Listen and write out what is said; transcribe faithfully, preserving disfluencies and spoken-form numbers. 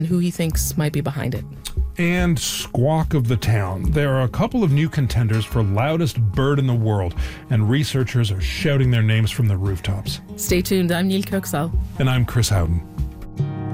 who he thinks might be behind it. And Squawk of the Town. There are a couple of new contenders for loudest bird in the world, and researchers are shouting their names from the rooftops. Stay tuned. I'm Neil Kirksall. And I'm Chris Howden.